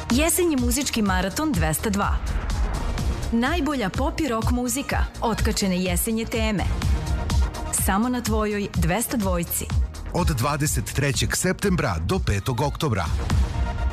Jesenji muzički maraton 202. Najbolja pop i rock muzika, otkačene jesenje teme. Samo na tvojoj 202. Od 23. septembra do 5. oktobra.